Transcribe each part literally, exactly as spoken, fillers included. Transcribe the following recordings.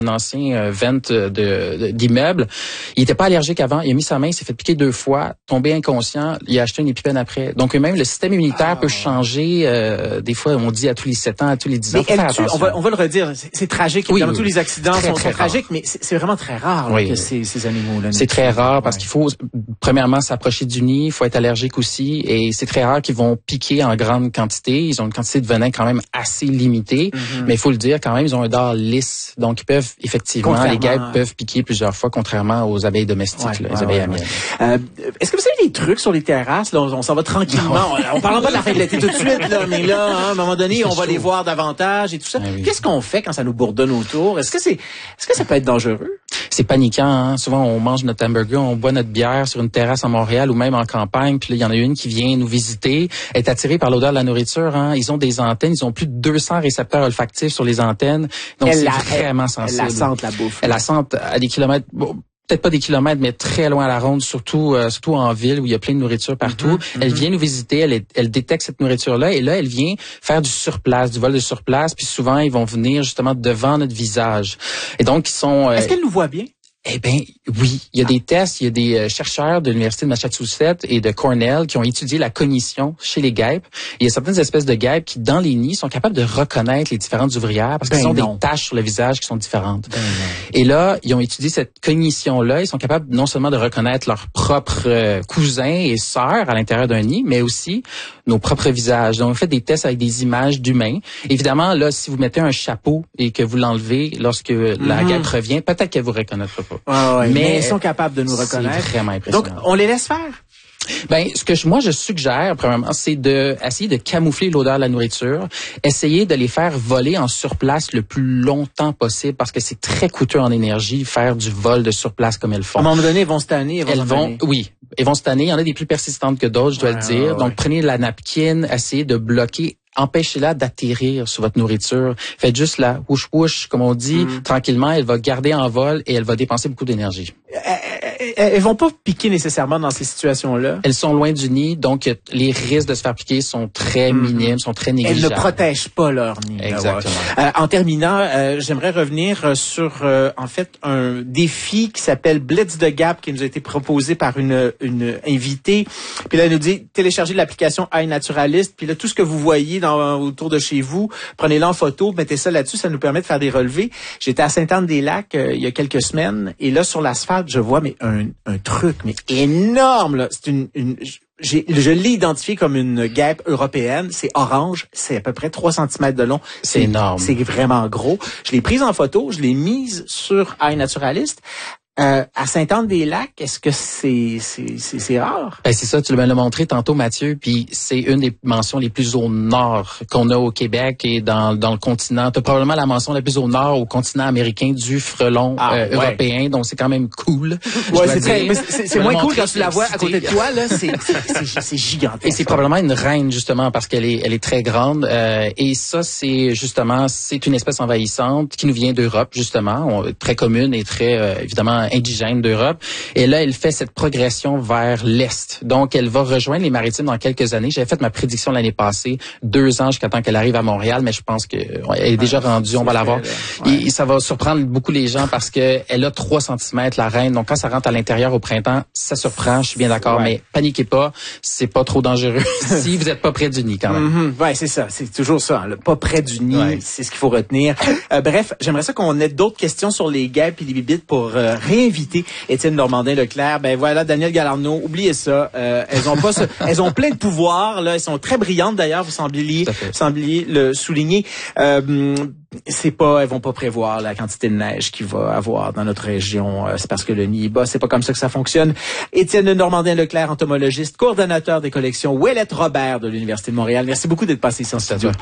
un ancien euh, vente de, de, d'immeuble. Il était pas allergique avant. Il a mis sa main, il s'est fait piquer deux fois, tombé inconscient. Il a acheté une épipène après. Donc même le système immunitaire ah, peut ouais. changer. Euh, des fois, on dit à tous les sept ans, à tous les dix ans. Mais elle tue, on va, on va le redire. C'est, c'est tragique. Oui, Évidemment, oui, tous les accidents très, sont très très tragiques, mais c'est, c'est vraiment très rare là, oui, que oui. ces, ces animaux-là. C'est très rare parce ouais. qu'il faut premièrement s'approcher du nid. Il faut être allergique aussi, et c'est très rare qu'ils vont piquer en grande quantité. Ils ont une quantité de venin quand même assez limitée, mm-hmm. mais il faut le dire quand même, ils ont un dard lisse, donc ils peuvent effectivement, les guêpes peuvent piquer plusieurs fois, contrairement aux abeilles domestiques, ouais, là, les ouais, abeilles ouais, à miel. Euh, est-ce que vous avez des trucs sur les terrasses? Là, on, on s'en va tranquillement. on, on parle pas de la fin de l'été tout de suite, là, mais là, hein, à un moment donné, on va les voir davantage et tout ça. Ah, oui. Qu'est-ce qu'on fait quand ça nous bourdonne autour? Est-ce que c'est, est-ce que ça peut être dangereux? C'est paniquant, hein? Souvent, on mange notre hamburger, on boit notre bière sur une terrasse à Montréal ou même en campagne, puis là, il y en a une qui vient nous visiter, est attirée par l'odeur de la nourriture, hein? Ils ont des antennes, ils ont plus de deux cents récepteurs olfactifs sur les antennes, donc elle c'est la, vraiment elle, sensible. Elle la sente, la bouffe. Elle la sente à des kilomètres... Bon, peut-être pas des kilomètres, mais très loin à la ronde, surtout euh, surtout en ville où il y a plein de nourriture partout. Mm-hmm, elle mm-hmm. vient nous visiter, elle, elle détecte cette nourriture-là, et là, elle vient faire du surplace, du vol de surplace, puis souvent, ils vont venir justement devant notre visage. Et donc, ils sont... Euh, Est-ce qu'elle nous voit bien? Eh bien, oui. Il y a ah. des tests, il y a des euh, chercheurs de l'Université de Massachusetts et de Cornell qui ont étudié la cognition chez les guêpes. Il y a certaines espèces de guêpes qui, dans les nids, sont capables de reconnaître les différentes ouvrières parce ben qu'elles ont non. des taches sur le visage qui sont différentes. Ben et là, ils ont étudié cette cognition-là. Ils sont capables non seulement de reconnaître leurs propres euh, cousins et sœurs à l'intérieur d'un nid, mais aussi nos propres visages. Donc, on fait des tests avec des images d'humains. Évidemment, là, si vous mettez un chapeau et que vous l'enlevez lorsque mm-hmm. la guêpe revient, peut-être qu'elle vous reconnaîtra pas. Ah ouais, mais, mais ils sont capables de nous reconnaître. C'est vraiment impressionnant. Donc, on les laisse faire? Ben, ce que je, moi je suggère, premièrement, c'est de essayer de camoufler l'odeur de la nourriture, essayer de les faire voler en surplace le plus longtemps possible, parce que c'est très coûteux en énergie faire du vol de surplace comme elles font. À un moment donné, elles vont se tanner. Elles vont, elles vont oui, elles vont se tanner. Il y en a des plus persistantes que d'autres, je dois ouais, le dire. Ouais, Donc, ouais. prenez la napkin, essayez de bloquer. Empêchez-la d'atterrir sur votre nourriture. Faites juste la whoosh whoosh, comme on dit, mm. tranquillement. Elle va garder en vol et elle va dépenser beaucoup d'énergie. Elles, elles vont pas piquer nécessairement dans ces situations-là. Elles sont loin du nid, donc les risques de se faire piquer sont très mm. minimes, sont très négligeables. Elles ne protègent pas leur nid. Exactement. Euh, en terminant, euh, j'aimerais revenir sur euh, en fait un défi qui s'appelle Blitz the Gap, qui nous a été proposé par une une invitée. Puis là, elle nous dit téléchargez l'application iNaturalist. Puis là, tout ce que vous voyez dans, autour de chez vous, prenez-le en photo, mettez ça là-dessus, ça nous permet de faire des relevés. J'étais à Sainte-Anne-des-Lacs euh, il y a quelques semaines, et là, sur l'asphalte, je vois mais un, un truc mais énorme, là. C'est une... une J'ai, je l'ai identifié comme une guêpe européenne. C'est orange, c'est à peu près trois centimètres de long. C'est, c'est énorme. C'est vraiment gros. Je l'ai prise en photo, je l'ai mise sur iNaturalist. Euh, à Sainte-Anne-des-Lacs, est-ce que c'est c'est c'est, c'est rare? Ben c'est ça, tu me l'as montré tantôt, Mathieu, puis c'est une des mentions les plus au nord qu'on a au Québec et dans dans le continent. T'as probablement la mention la plus au nord au continent américain du frelon ah, euh, ouais. européen, donc c'est quand même cool. Ouais, c'est, très, mais c'est, c'est moins cool quand tu la vois à côté de toi, là, c'est c'est, c'est, c'est gigantesque. Et c'est probablement une reine justement parce qu'elle est elle est très grande euh, et ça c'est justement c'est une espèce envahissante qui nous vient d'Europe justement, on, très commune et très euh, évidemment indigène d'Europe. Et là, elle fait cette progression vers l'Est. Donc, elle va rejoindre les Maritimes dans quelques années. J'avais fait ma prédiction l'année passée, deux ans jusqu'à temps qu'elle arrive à Montréal, mais je pense qu'elle est déjà ouais, rendue, on va la voir. Ouais. Et, et ça va surprendre beaucoup les gens parce que elle a trois centimètres, la reine. Donc, quand ça rentre à l'intérieur au printemps, ça surprend, je suis bien d'accord, ouais. mais paniquez pas, c'est pas trop dangereux si vous n'êtes pas près du nid quand même. Mm-hmm. Ouais, c'est ça. C'est toujours ça. Hein, pas près du nid, ouais. c'est ce qu'il faut retenir. Euh, bref, j'aimerais ça qu'on ait d'autres questions sur les guêpes et les bibites pour euh, réinviter Étienne Normandin-Leclerc. Ben voilà, Daniel Galarneau, oubliez ça. Euh, elles ont pas, ce, elles ont plein de pouvoirs. Là, elles sont très brillantes d'ailleurs. Vous sembliez, vous sembliez le souligner. Euh, c'est pas, elles vont pas prévoir la quantité de neige qu'il va avoir dans notre région. Euh, c'est parce que le nid est bas. C'est pas comme ça que ça fonctionne. Étienne Normandin-Leclerc, entomologiste, coordonnateur des collections Ouellette Robert de l'Université de Montréal. Merci beaucoup d'être passé ici en studio.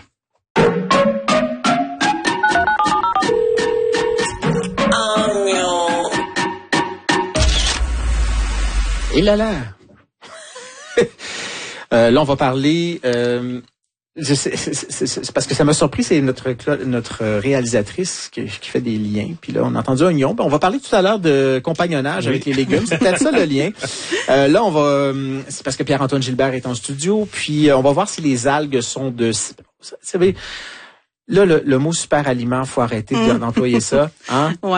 Et là là, euh, là on va parler. Euh, je sais, c'est, c'est, c'est parce que ça m'a surpris, c'est notre notre réalisatrice qui, qui fait des liens. Puis là, on a entendu oignon. On va parler tout à l'heure de compagnonnage oui. avec les légumes. C'est peut-être ça le lien. Euh, là, on va. C'est parce que Pierre-Antoine Gilbert est en studio. Puis on va voir si les algues sont de. Vous savez, là, le, le mot super aliment, faut arrêter d'employer ça. Hein? Ouais.